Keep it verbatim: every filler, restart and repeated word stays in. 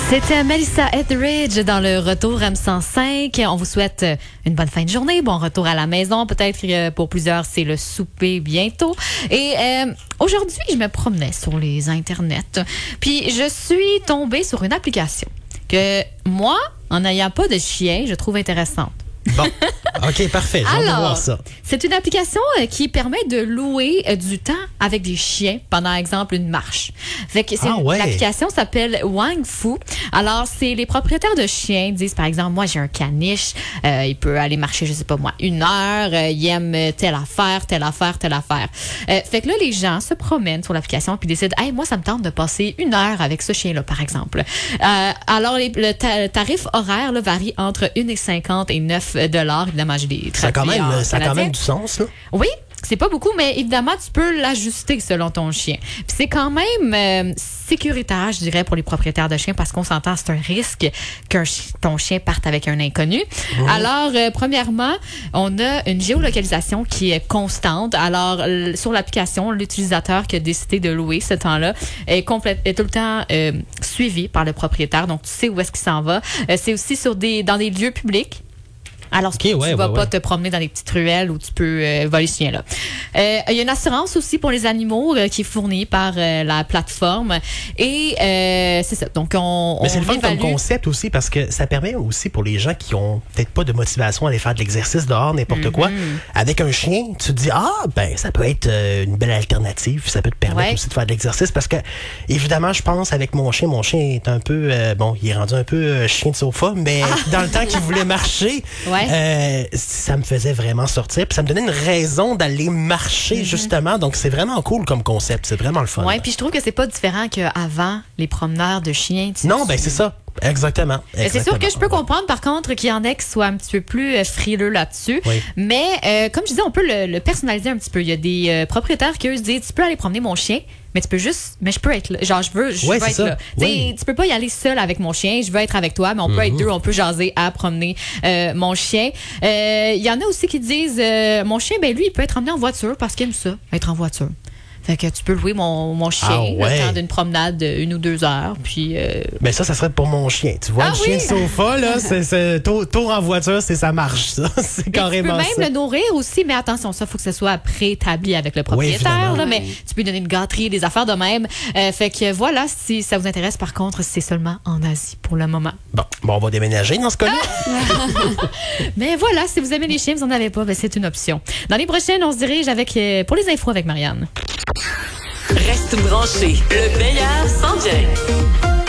C'était Melissa Etheridge dans le retour M cent cinq. On vous souhaite une bonne fin de journée, bon retour à la maison. Peut-être que pour plusieurs, c'est le souper bientôt. Et euh, aujourd'hui, je me promenais sur les internets. Puis je suis tombée sur une application que moi, en n'ayant pas de chien, je trouve intéressante. Bon, OK, parfait. J'ai hâte de voir ça. C'est une application euh, qui permet de louer euh, du temps avec des chiens pendant, exemple, une marche. Fait que c'est Ah, ouais. L'application s'appelle Wang Fu. Alors, c'est les propriétaires de chiens disent, par exemple, moi, j'ai un caniche, euh, il peut aller marcher, je sais pas moi, une heure, euh, il aime telle affaire, telle affaire, telle affaire. Euh, fait que là, les gens se promènent sur l'application puis décident, hey, moi, ça me tente de passer une heure avec ce chien-là, par exemple. Euh, alors, les, le, ta- le tarif horaire là, varie entre un euro cinquante et neuf dollars. Évidemment, j'ai des Ça a quand traduits même, en ça a quand canadien. même du sens, là. Oui, c'est pas beaucoup, mais évidemment, tu peux l'ajuster selon ton chien. Puis c'est quand même euh, sécuritaire, je dirais, pour les propriétaires de chiens, parce qu'on s'entend, c'est un risque que ton chien parte avec un inconnu. Mmh. Alors, euh, premièrement, on a une géolocalisation qui est constante. Alors, l- sur l'application, l'utilisateur qui a décidé de louer ce temps-là est, complète, est tout le temps euh, suivi par le propriétaire. Donc, tu sais où est-ce qu'il s'en va. Euh, c'est aussi sur des dans des lieux publics. Alors, okay, tu ouais, ne vas ouais, pas ouais. te promener dans des petites ruelles où tu peux euh, voler ce chien-là. Euh, il y a une assurance aussi pour les animaux euh, qui est fournie par euh, la plateforme. Et euh, c'est ça. Donc, on, Mais c'est on le fun évalue... comme concept aussi parce que ça permet aussi pour les gens qui ont peut-être pas de motivation à aller faire de l'exercice dehors, n'importe mm-hmm. quoi. Avec un chien, tu te dis, ah, ben, ça peut être euh, une belle alternative. Ça peut te permettre ouais. aussi de faire de l'exercice parce que, évidemment, je pense avec mon chien, mon chien est un peu, euh, bon, il est rendu un peu euh, chien de sofa, mais ah. dans le temps qu'il voulait marcher, ouais. Euh, ça me faisait vraiment sortir. Puis ça me donnait une raison d'aller marcher, mm-hmm. justement. Donc, c'est vraiment cool comme concept. C'est vraiment le fun. Oui, puis je trouve que c'est pas différent qu'avant, les promeneurs de chiens. Tu non, tu... ben c'est ça. Exactement. Exactement. C'est sûr que je peux comprendre, par contre, qu'il y en a qui soient un petit peu plus frileux là-dessus. Oui. Mais, euh, comme je disais, on peut le, le personnaliser un petit peu. Il y a des euh, propriétaires qui, eux, se disent, tu peux aller promener mon chien, mais tu peux juste, mais je peux être là. Genre, je veux, je ouais, veux être ça. là. Oui. Tu peux pas y aller seul avec mon chien. Je veux être avec toi, mais on peut mm-hmm. être deux. On peut jaser à promener euh, mon chien. Il euh, y en a aussi qui disent, euh, mon chien, ben lui, il peut être emmené en voiture parce qu'il aime ça, être en voiture. Fait que tu peux louer mon, mon chien ah ouais. le temps d'une promenade de une ou deux heures. Puis, euh... ben ça, ça serait pour mon chien. Tu vois, ah le oui? chien de sofa, là, c'est, c'est tour, tour en voiture, c'est ça marche, ça. C'est carrément ça. Tu peux même ça. le nourrir aussi, mais attention, ça, il faut que ce soit préétabli avec le propriétaire. Oui, là, mais tu peux lui donner une gâterie, des affaires de même. Euh, fait que voilà, si ça vous intéresse, par contre, c'est seulement en Asie pour le moment. Bon, bon on va déménager dans ce cas-là. Mais voilà, si vous aimez les chiens, vous n'en avez pas, ben c'est une option. Dans les prochaines, on se dirige avec euh, pour les infos avec Marianne. Reste branché, le meilleur s'en vient.